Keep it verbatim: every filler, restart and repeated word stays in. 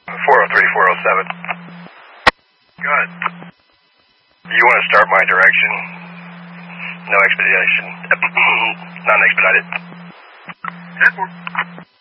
four oh three, four oh seven. Good. You want to start my direction? No expedition. Non-expedited.